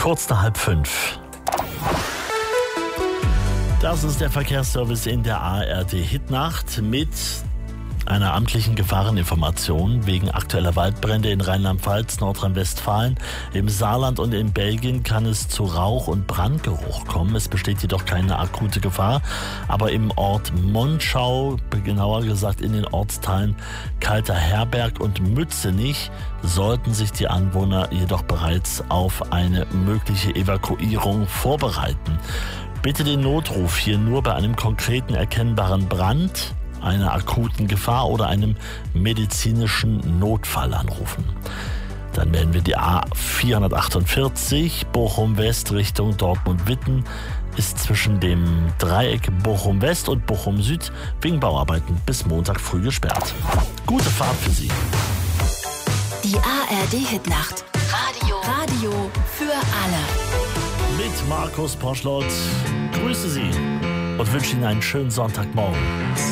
Kurz nach 4:30. Das ist der Verkehrsservice in der ARD-Hitnacht mit einer amtlichen Gefahreninformation wegen aktueller Waldbrände in Rheinland-Pfalz, Nordrhein-Westfalen. Im Saarland und in Belgien kann es zu Rauch- und Brandgeruch kommen. Es besteht jedoch keine akute Gefahr. Aber im Ort Monschau, genauer gesagt in den Ortsteilen Kalter Herberg und Mützenich, sollten sich die Anwohner jedoch bereits auf eine mögliche Evakuierung vorbereiten. Bitte den Notruf hier nur bei einem konkreten erkennbaren Brand, einer akuten Gefahr oder einem medizinischen Notfall anrufen. Dann melden wir die A448 Bochum-West Richtung Dortmund-Witten, ist zwischen dem Dreieck Bochum-West und Bochum-Süd wegen Bauarbeiten bis Montag früh gesperrt. Gute Fahrt für Sie. Die ARD-Hitnacht. Radio für alle. Mit Markus Poschlott grüße Sie und wünsche Ihnen einen schönen Sonntagmorgen.